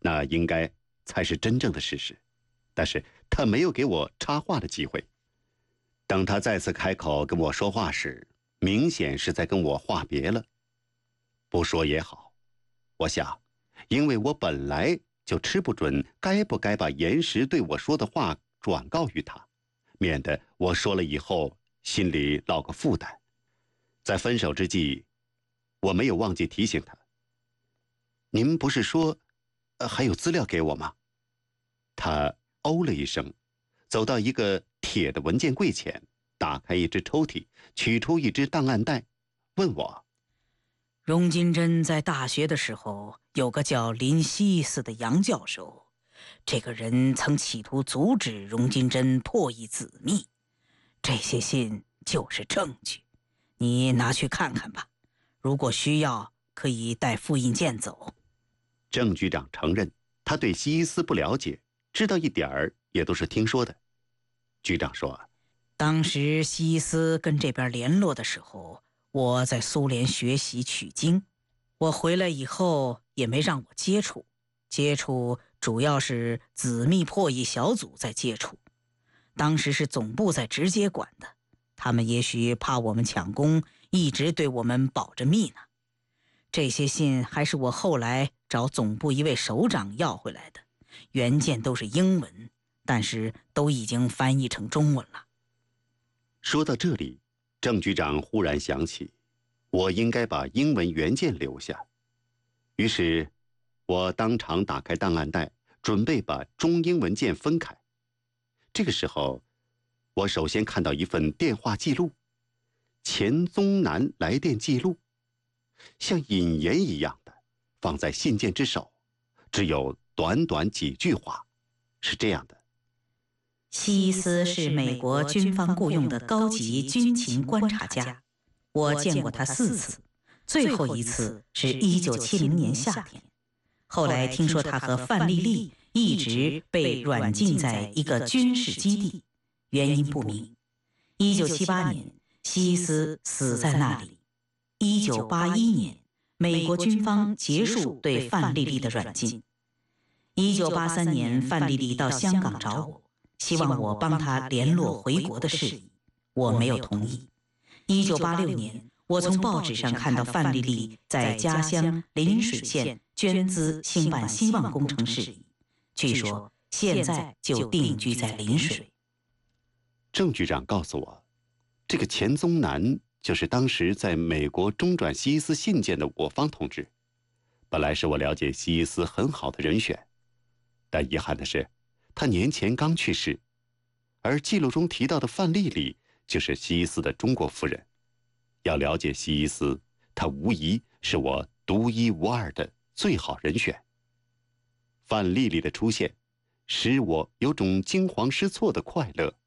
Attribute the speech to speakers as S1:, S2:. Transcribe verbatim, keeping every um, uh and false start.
S1: 那应该才是真正的事实。但是他没有给我插话的机会。等他再次开口跟我说话时，明显是在跟我话别了。不说也好，我想，因为我本来就吃不准该不该把严石对我说的话转告于他，免得我说了以后心里落个负担。在分手之际，我没有忘记提醒他：“您不是说，呃，还有资料给我吗？”他哦了一声，走到一个铁的文件柜前，打开一只抽屉，取出一只档案袋，问我：“
S2: 荣金珍在大学的时候有个叫林希斯的杨教授，这个人曾企图阻止荣金珍破译子密，这些信就是证据，你拿去看看吧，如果需要可以带复印件走。”
S1: 郑局长承认他对西伊斯不了解，知道一点儿也都是听说的。局长说：“
S2: 当时西伊斯跟这边联络的时候，我在苏联学习取经，我回来以后也没让我接触，接触主要是子密破译小组在接触，当时是总部在直接管的，他们也许怕我们抢功，一直对我们保着密呢。这些信还是我后来找总部一位首长要回来的，原件都是英文，但是都已经翻译成中文了。”
S1: 说到这里，郑局长忽然想起，我应该把英文原件留下。于是，我当场打开档案袋，准备把中英文件分开。这个时候，我首先看到一份电话记录，钱宗南来电记录，像引言一样的放在信件之首，只有短短几句话，是这样的：
S2: 西伊斯是美国军方雇佣的高级军情观察家，我见过他四次，最后一次是一九七零年夏天。后来听说他和范丽丽一直被软禁在一个军事基地，原因不明。一九七八年，西伊斯死在那里。一九八一年，美国军方结束对范丽丽的软禁。一九八三年，范丽丽到香港找我，希望我帮她联络回国的事宜，我没有同意。一九八六年，我从报纸上看到范丽丽在家乡临水县捐资兴办希望工程事宜，据说现在就定居在临水。
S1: 郑局长告诉我，这个钱宗南就是当时在美国中转西伊斯信件的我方同志，本来是我了解西伊斯很好的人选，但遗憾的是，他年前刚去世，而记录中提到的范丽丽就是西伊斯的中国夫人。要了解西伊斯，他无疑是我独一无二的最好人选。范丽丽的出现，使我有种惊慌失措的快乐。